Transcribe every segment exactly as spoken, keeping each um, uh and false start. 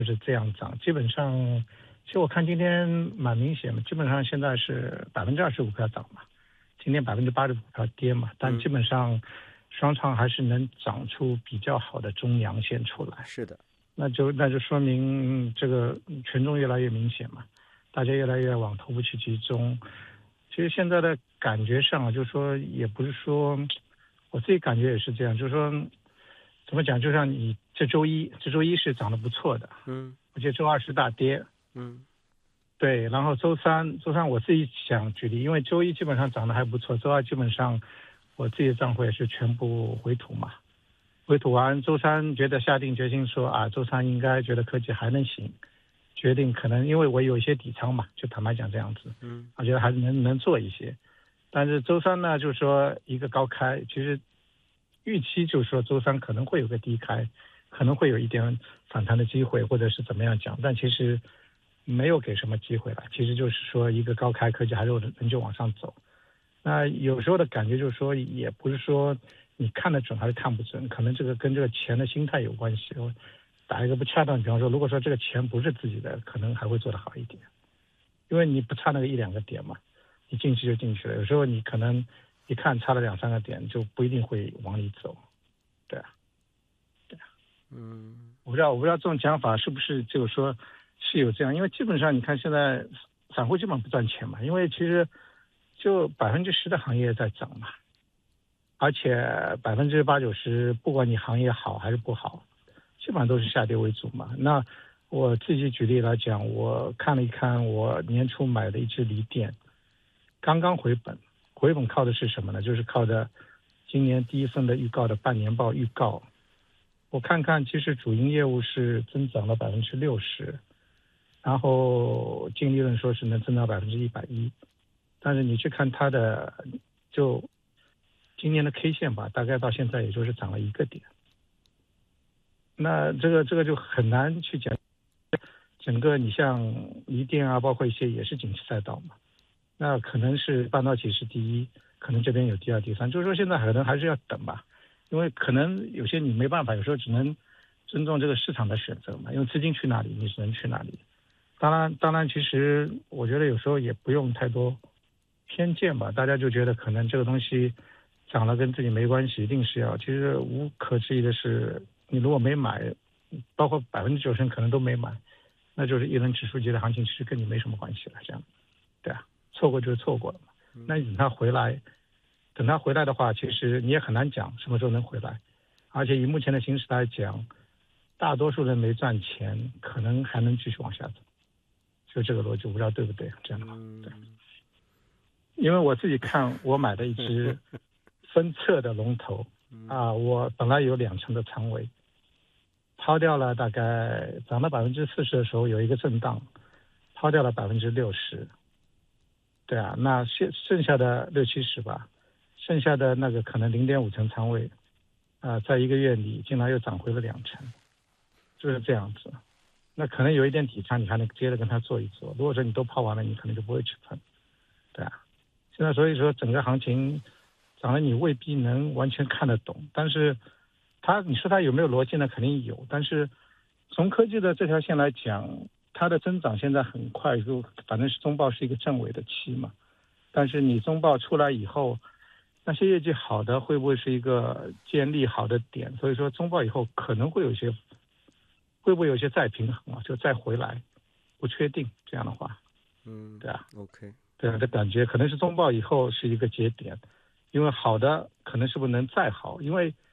就是这样涨，基本上，其实我看今天蛮明显的，基本上现在是百分之二十股票涨嘛，今天百分之八十股票跌嘛，但基本上双创还是能长出比较好的中阳线出来。 是的， 那就那就说明这个权重越来越明显嘛，大家越来越往头部去集中。其实现在的感觉上，就是说也不是说，我自己感觉也是这样，就是说怎么讲，就像你这周一，这周一是涨得不错的， 嗯， 而且周二是大跌， 嗯， 对，然后周三，周三我自己想举例，因为周一基本上涨得还不错，周二基本上我自己的账户也是全部回吐嘛，回吐完，周三觉得下定决心说啊，周三应该觉得科技还能行，决定可能因为我有一些底仓嘛，就坦白讲这样子， 嗯， 我觉得还是能能做一些，但是周三呢，就是说一个高开，其实预期就是说周三可能会有个低开，可能会有一点反弹的机会，或者是怎么样讲，但其实没有给什么机会了，其实就是说一个高开，科技还是仍旧往上走。那有时候的感觉就是说，也不是说你看得准还是看不准，可能这个跟这个钱的心态有关系。我打一个不恰当的比方说，如果说这个钱不是自己的，可能还会做得好一点，因为你不差那个一两个点嘛，你进去就进去了。有时候你可能一看差了两三个点，就不一定会往里走，对啊，对啊， 嗯， 我不知道，我不知道这种讲法是不是就是说是有这样，因为基本上你看现在散户基本上不赚钱嘛，因为其实就百分之十的行业在涨嘛，而且百分之八九十，不管你行业好还是不好，基本上都是下跌为主嘛。那我自己举例来讲，我看了一看我年初买的一只锂电，刚刚回本，回本靠的是什么呢？就是靠的今年第一份的预告的半年报预告。我看看，其实主营业务是增长了百分之六十，然后净利润说是能增长百分之一百一，但是你去看它的就今年的 K 线吧，大概到现在也就是涨了一个点。那这个这个就很难去讲，整个你像锂电啊，包括一些也是景气赛道嘛，那可能是半导体是第一，可能这边有第二、第三，就是说现在可能还是要等吧，因为可能有些你没办法，有时候只能尊重这个市场的选择嘛，因为资金去哪里，你只能去哪里。当然，当然，其实我觉得有时候也不用太多偏见吧，大家就觉得可能这个东西涨了跟自己没关系，一定是要。其实无可置疑的是，你如果没买，包括百分之九十可能都没买，那就是一轮指数级的行情，其实跟你没什么关系了。这样，对啊，错过就是错过了嘛。那你等它回来，等它回来的话，其实你也很难讲什么时候能回来，而且以目前的形势来讲，大多数人没赚钱，可能还能继续往下走。就这个逻辑，我不知道对不对？这样的话，对。因为我自己看，我买的一只分测的龙头啊，我本来有两成的仓位，抛掉了大概涨了百分之四十的时候有一个震荡，抛掉了百分之六十。对啊，那剩剩下的六七十吧，剩下的那个可能零点五成仓位，啊、呃，在一个月里竟然又涨回了两成，就是这样子。那可能有一点底仓，你还能接着跟他做一做。如果说你都抛完了，你可能就不会去碰，对啊。现在所以说整个行情涨了，你未必能完全看得懂，但是它你说它有没有逻辑呢？肯定有。但是从科技的这条线来讲，它的增长现在很快，就反正是中报是一个正尾的期嘛。但是你中报出来以后，那些业绩好的会不会是一个建立好的点？所以说中报以后可能会有一些。会不会有些再平衡啊？就再回来，不确定。这样的话， 嗯， 对啊 ，OK， 对啊，的感觉可能是中报以后是一个节点，因为好的可能是不是能再好？因为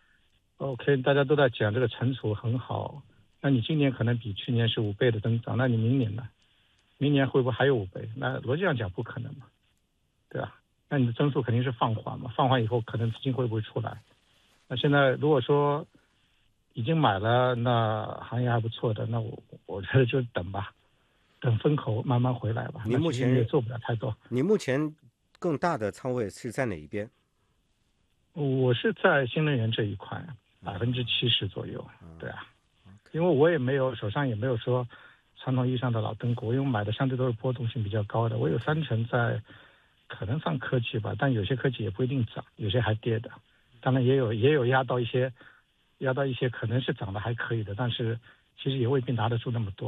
OK， 大家都在讲这个存储很好，那你今年可能比去年是五倍的增长，那你明年呢？明年会不会还有五倍？那逻辑上讲不可能嘛，对吧？那你的增速肯定是放缓嘛，放缓以后可能资金会不会出来？那现在如果说已经买了，那行业还不错的，那我我觉得就等吧，等风口慢慢回来吧。 你目前也做不了太多。 你目前更大的仓位是在哪一边？ 我是在新能源这一块，百分之七十左右。对啊，因为我也没有手上也没有说传统意义上的老灯股，因为我买的相对都是波动性比较高的。我有三成在可能上科技吧，但有些科技也不一定涨，有些还跌的。当然也有也有压到一些。压到一些可能是涨得还可以的，但是其实也未必拿得出那么多。